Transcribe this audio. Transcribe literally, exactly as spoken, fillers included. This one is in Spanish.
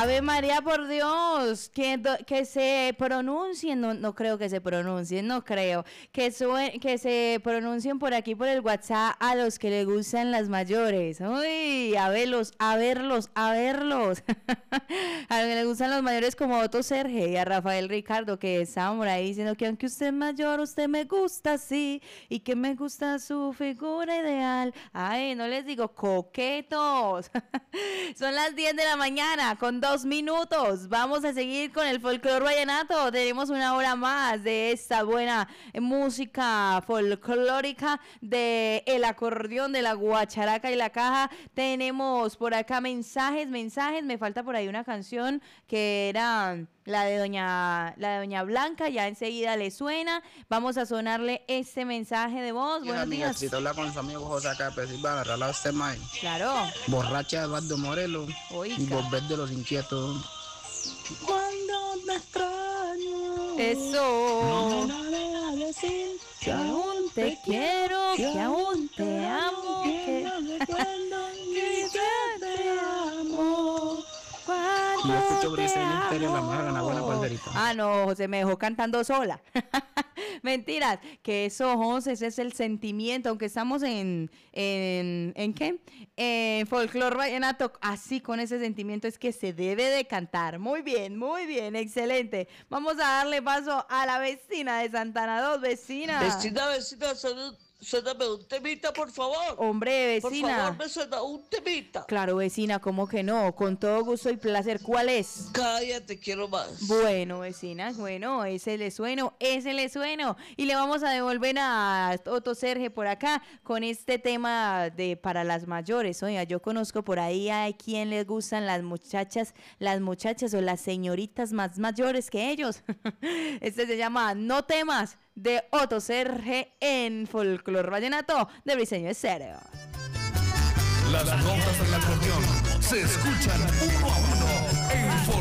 Ave María, por Dios, que, do- que se pronuncien, no, no creo que se pronuncien, no creo, que, sue- que se pronuncien por aquí por el WhatsApp a los que le gustan las mayores. Uy, a verlos, a verlos, a verlos. A los que le gustan los mayores como Otto Serge y a Rafael Ricardo, que estaban por ahí diciendo que aunque usted es mayor, usted me gusta así y que me gusta su figura ideal. Ay, no les digo coquetos. Son las diez de la mañana con dos minutos. Vamos a seguir con el folclore vallenato. Tenemos una hora más de esta buena música folclórica de el acordeón, de la guacharaca y la caja. Tenemos por acá mensajes, mensajes. Me falta por ahí una canción que era la de doña la de doña Blanca. Ya enseguida le suena. Vamos a sonarle este mensaje de voz. Buenos días. Si habla con su amigo José acá de Pesilva, agarrarla a usted, mae. Claro. Borracha de Eduardo Morelos y Oiga. volver de los inquietos. Cuando te extraño. Eso. No me dejes decir Que aún te quiero, que aún te amo, que no recuerdo ni que te amo. cuando Yo escucho te Brisa en el Imperio, la amo. mujer, una buena parcerita. Ah, no, José me dejó cantando sola. Mentiras, que eso, José, ese es el sentimiento, aunque estamos en, en, ¿en qué? En folclore vallenato, así con ese sentimiento es que se debe de cantar. Muy bien, muy bien, excelente. Vamos a darle paso a la vecina de Santana dos, vecina. Vecina, vecina, suena- suéname un temita, por favor. Hombre, Por vecina. favor, me suena un temita. Claro, vecina, ¿cómo que no? Con todo gusto y placer. ¿Cuál es? Cállate, quiero más. Bueno, vecina, bueno, ese le sueno, ese le sueno. Y le vamos a devolver a Otto Serge por acá con este tema de para las mayores. Oiga, yo conozco por ahí a quien les gustan las muchachas, las muchachas o las señoritas más mayores que ellos. Este se llama No temas, de Otto Serge en Folclore Vallenato de Briseño Estéreo. Las notas del acordeón se escuchan uno a uno en